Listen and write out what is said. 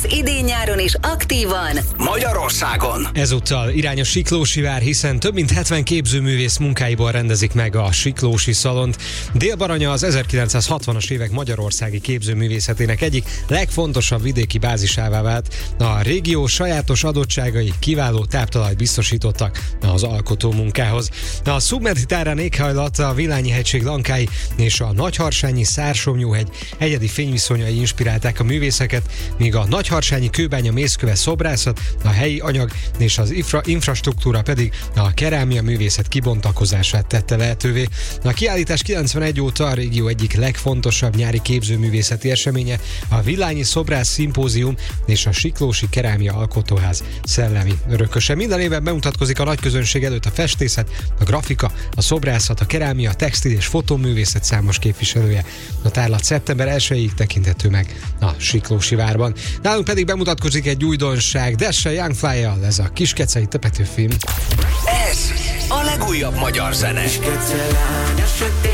Sportolsz idén-nyáron is aktívan Magyarországon. Ezúttal irány a Siklósi vár, hiszen több mint 70 képzőművész munkáiból rendezik meg a Siklósi Szalont. Dél-Baranya az 1960-as évek magyarországi képzőművészetének egyik legfontosabb vidéki bázisává vált. A régió sajátos adottságai kiváló táptalajt biztosítottak az alkotó munkához. A szubmediterrán éghajlat, a Villányi-hegység lankái és a Nagyharsányi Szársomlyóhegy egyedi fényviszonyai inspirálták a művészeket, míg a Nagyharsányi kőbánya mészköve szobrászat, a helyi anyag és az infrastruktúra pedig a kerámia művészet kibontakozását tette lehetővé. A kiállítás 91 óta a régió egyik legfontosabb nyári képzőművészeti eseménye, a Villányi Szobrász Szimpózium és a Siklósi Kerámia Alkotóház szellemi örököse. Minden évben bemutatkozik a nagyközönség előtt a festészet, a grafika, a szobrászat, a kerámia, a textil és fotóművészet számos képviselője. A tárlat szeptember 1-ig tekinthető meg a Siklósi várban. Nálunk pedig bemutatkozik egy újdonság, Desse Young Fly-jal, ez a Kiskecei Petőfi. Ez a legújabb magyar zene. Kiskece lánya, sötét